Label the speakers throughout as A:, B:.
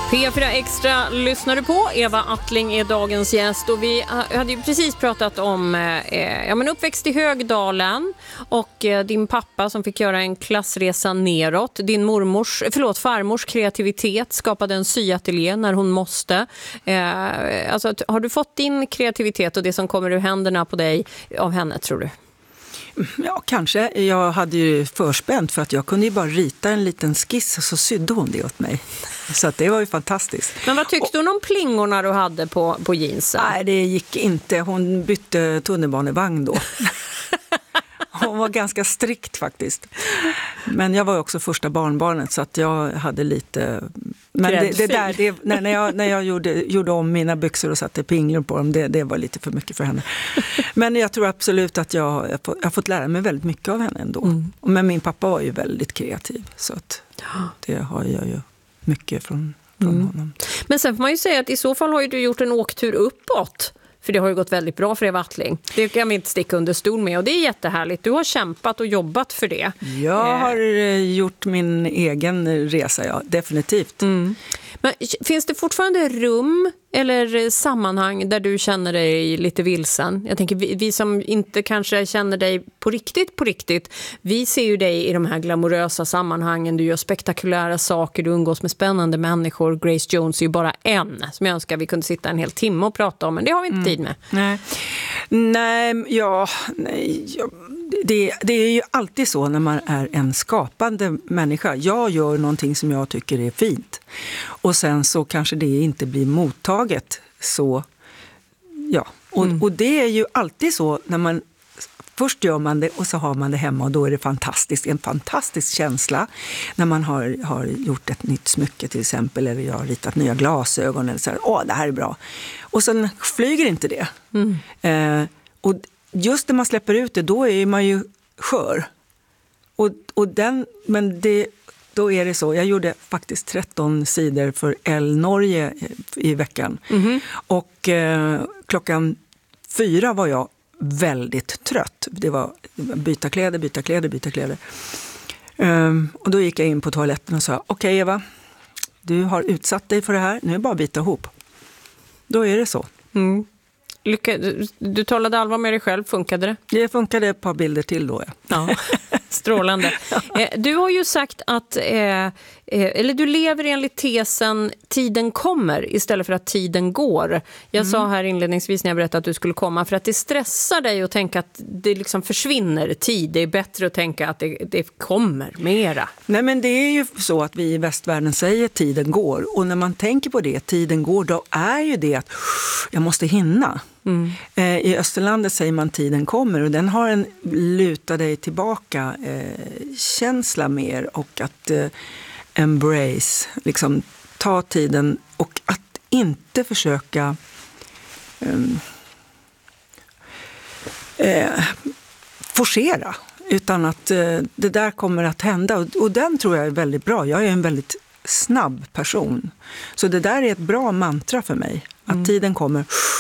A: P4 Extra lyssnar du på. Eva Attling är dagens gäst och vi hade ju precis pratat om uppväxt i Högdalen och din pappa som fick göra en klassresa neråt. Din farmors kreativitet skapade en syateljé när hon måste. Har du fått din kreativitet och det som kommer ur händerna på dig av henne, tror du?
B: Ja, kanske. Jag hade ju förspänt för att jag kunde ju bara rita en liten skiss och så sydde hon det åt mig. Så att det var ju fantastiskt.
A: Men vad tyckte hon om plingorna du hade på jeansen?
B: Nej, det gick inte. Hon bytte tunnelbanevagn då. Hon var ganska strikt faktiskt. Men jag var också första barnbarnet så att jag hade lite... Men när jag gjorde om mina byxor och satte pinglor på dem, det var lite för mycket för henne. Men jag tror absolut att jag har fått lära mig väldigt mycket av henne ändå. Mm. Men min pappa var ju väldigt kreativ så att det har jag ju mycket från honom. Men
A: sen får man ju säga att i så fall har ju du gjort en åktur uppåt. För det har ju gått väldigt bra för Eva Attling. Det kan vi inte sticka under stol med och det är jättehärligt. Du har kämpat och jobbat för det.
B: Jag har gjort min egen resa, ja, definitivt.
A: Mm. Men finns det fortfarande rum eller sammanhang där du känner dig lite vilsen? Jag tänker vi som inte kanske känner dig på riktigt. Vi ser ju dig i de här glamorösa sammanhangen. Du gör spektakulära saker, du umgås med spännande människor. Grace Jones är ju bara en som jag önskar vi kunde sitta en hel timme och prata om. Men det har vi inte tid med.
B: Det är ju alltid så när man är en skapande människa. Jag gör någonting som jag tycker är fint. Och sen så kanske det inte blir mottaget. Så, ja. Och det är ju alltid så när man... Först gör man det och så har man det hemma och då är det fantastiskt. En fantastisk känsla när man har gjort ett nytt smycke till exempel. Eller jag har ritat nya glasögon eller så här. Det här är bra. Och sen flyger inte det. Och just när man släpper ut det, då är man ju skör. Då är det så. Jag gjorde faktiskt 13 sidor för El Norge i veckan. Mm-hmm. Och klockan 4 var jag väldigt trött. Det var byta kläder. Och då gick jag in på toaletten och sa, okej, Eva, du har utsatt dig för det här. Nu är det bara att bita ihop. Då är det så.
A: Mm. Du talade allvar med dig själv, funkade det?
B: Det funkade ett par bilder till då,
A: ja. Strålande. Du har ju sagt att eller du lever enligt tesen tiden kommer istället för att tiden går. Jag sa här inledningsvis när jag berättade att du skulle komma för att det stressar dig att tänka att det liksom försvinner tid. Det är bättre att tänka att det kommer mera. Nej, men det är ju så att vi i västvärlden säger tiden går. Och när man tänker på det, tiden går, då är ju det att jag måste hinna. I Österlandet säger man tiden kommer och den har en luta dig tillbaka känsla mer och att embrace, liksom ta tiden och att inte försöka forcera utan att det där kommer att hända och den tror jag är väldigt bra. Jag är en väldigt snabb person så det där är ett bra mantra för mig att tiden kommer.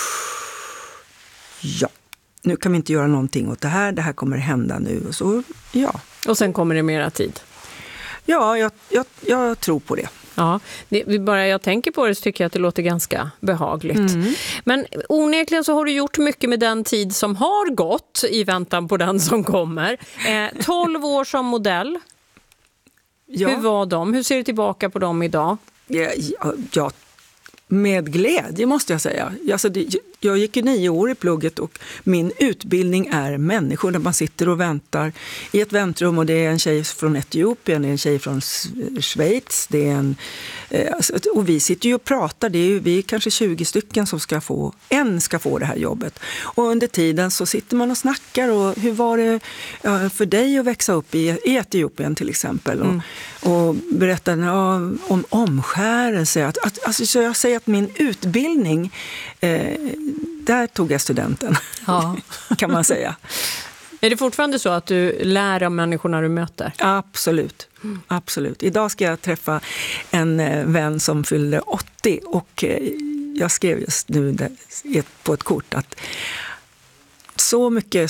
A: Ja, nu kan vi inte göra någonting åt det här kommer hända nu. Och så, ja. Och sen kommer det mera tid? Ja, jag tror på det. Ja, bara jag tänker på det så tycker jag att det låter ganska behagligt. Men onekligen så har du gjort mycket med den tid som har gått i väntan på den som kommer. 12 år som modell. Ja. Hur var de? Hur ser du tillbaka på dem idag? Ja, med glädje måste jag säga. Jag gick ju 9 år i plugget och min utbildning är människor där man sitter och väntar i ett väntrum och det är en tjej från Etiopien, det är en tjej från Schweiz, det är och vi sitter ju och pratar, vi är kanske 20 stycken som ska få det här jobbet. Och under tiden så sitter man och snackar och hur var det för dig att växa upp i Etiopien till exempel och berättar om omskärelse. Så jag säger att min utbildning där tog jag studenten, kan man säga. Är det fortfarande så att du lär av människorna du möter? Absolut, absolut. Idag ska jag träffa en vän som fyllde 80 och jag skrev just nu på ett kort att så mycket